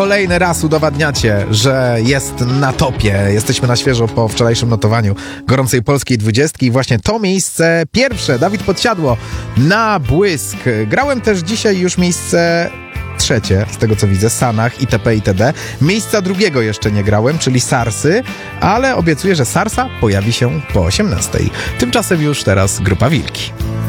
kolejny raz udowadniacie, że jest na topie. Jesteśmy na świeżo po wczorajszym notowaniu gorącej polskiej 20 i właśnie to miejsce pierwsze, Dawid Podsiadło, Na błysk. Grałem też dzisiaj już miejsce trzecie, z tego co widzę, Sanach itp. itd. Miejsca drugiego jeszcze nie grałem, czyli Sarsy, ale obiecuję, że Sarsa pojawi się po 18. Tymczasem już teraz Grupa Wilki.